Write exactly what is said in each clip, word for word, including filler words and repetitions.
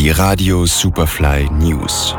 Die Radio Superfly News.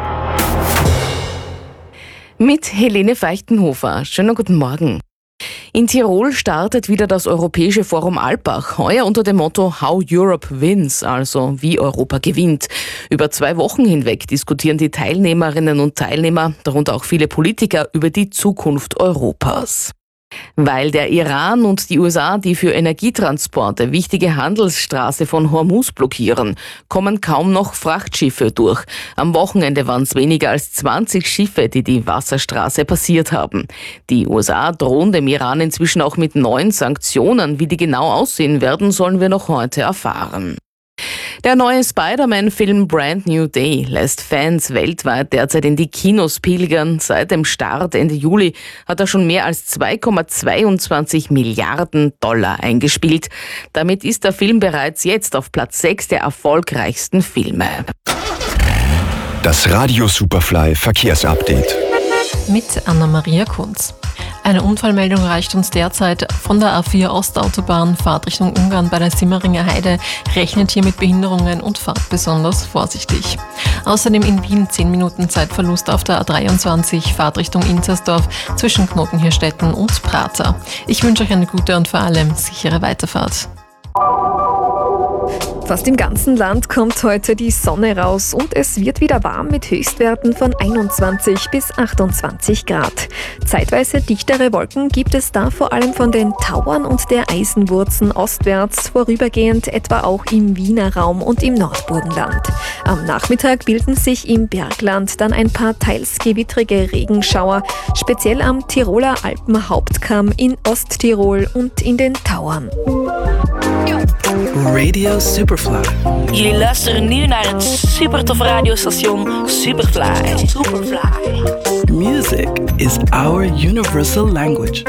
Mit Helene Feichtenhofer. Schönen guten Morgen. In Tirol startet wieder das Europäische Forum Alpbach, heuer unter dem Motto How Europe Wins, also wie Europa gewinnt. Über zwei Wochen hinweg diskutieren die Teilnehmerinnen und Teilnehmer, darunter auch viele Politiker, über die Zukunft Europas. Weil der Iran und die U S A die für Energietransporte wichtige Handelsstraße von Hormuz blockieren, kommen kaum noch Frachtschiffe durch. Am Wochenende waren es weniger als zwanzig Schiffe, die die Wasserstraße passiert haben. Die U S A drohen dem Iran inzwischen auch mit neuen Sanktionen. Wie die genau aussehen werden, sollen wir noch heute erfahren. Der neue Spider-Man-Film Brand New Day lässt Fans weltweit derzeit in die Kinos pilgern. Seit dem Start Ende Juli hat er schon mehr als zwei Komma zweiundzwanzig Milliarden Dollar eingespielt. Damit ist der Film bereits jetzt auf Platz sechs der erfolgreichsten Filme. Das Radio Superfly Verkehrsupdate. Mit Anna-Maria Kunz. Eine Unfallmeldung erreicht uns derzeit von der A vier Ostautobahn, Fahrt Richtung Ungarn bei der Simmeringer Heide. Rechnet hier mit Behinderungen und fahrt besonders vorsichtig. Außerdem in Wien zehn Minuten Zeitverlust auf der A dreiundzwanzig, Fahrt Richtung Inzersdorf zwischen Knotenhirstetten und Prater. Ich wünsche euch eine gute und vor allem sichere Weiterfahrt. Fast im ganzen Land kommt heute die Sonne raus und es wird wieder warm mit Höchstwerten von einundzwanzig bis achtundzwanzig Grad. Zeitweise dichtere Wolken gibt es da vor allem von den Tauern und der Eisenwurzen ostwärts, vorübergehend etwa auch im Wiener Raum und im Nordburgenland. Am Nachmittag bilden sich im Bergland dann ein paar teils gewittrige Regenschauer, speziell am Tiroler Alpenhauptkamm, in Osttirol und in den Tauern. Radio Superfly. Jullie luisteren nu naar het supertoffe radiostation Superfly. Superfly. Music is our universal language.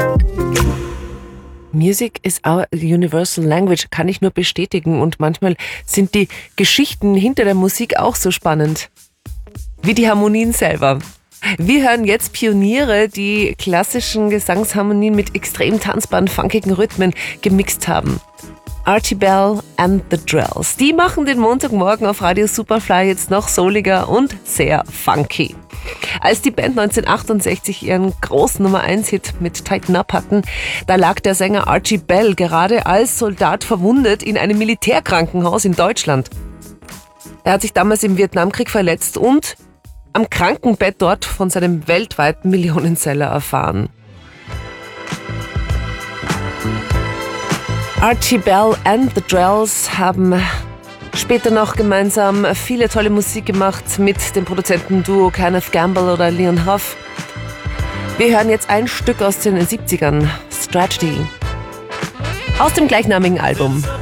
Music is our universal language, kann ich nur bestätigen. Und manchmal sind die Geschichten hinter der Musik auch so spannend. Wie die Harmonien selber. Wir hören jetzt Pioniere, die klassischen Gesangsharmonien mit extrem tanzbaren, funkigen Rhythmen gemixt haben. Archie Bell and the Drells. Die machen den Montagmorgen auf Radio Superfly jetzt noch souliger und sehr funky. Als die Band neunzehnhundertachtundsechzig ihren großen Nummer eins Hit mit Tighten Up hatten, da lag der Sänger Archie Bell gerade als Soldat verwundet in einem Militärkrankenhaus in Deutschland. Er hat sich damals im Vietnamkrieg verletzt und am Krankenbett dort von seinem weltweiten Millionenseller erfahren. Archie Bell and the Drells haben später noch gemeinsam viele tolle Musik gemacht mit dem Produzentenduo Kenneth Gamble oder Leon Huff. Wir hören jetzt ein Stück aus den siebzigern, Strategy, aus dem gleichnamigen Album.